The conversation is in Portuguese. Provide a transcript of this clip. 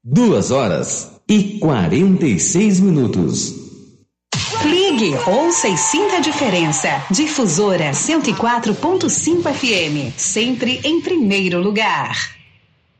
2h46. Ligue, ouça e sinta a diferença. Difusora 104.5 FM, sempre em primeiro lugar.